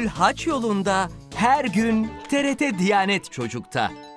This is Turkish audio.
Gönül Haç yolunda her gün TRT Diyanet Çocuk'ta.